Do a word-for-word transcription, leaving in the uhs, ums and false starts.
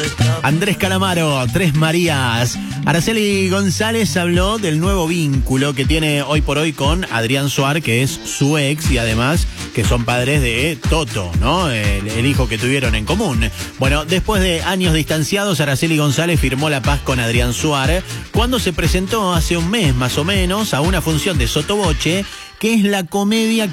Andrés Calamaro, Tres Marías. Araceli González habló del nuevo vínculo que tiene hoy por hoy con Adrián Suar, que es su ex, y además que son padres de Toto, ¿no? El, el hijo que tuvieron en común. Bueno, después de años distanciados, Araceli González firmó la paz con Adrián Suar cuando se presentó hace un mes más o menos a una función de Sotoboche, que es la comedia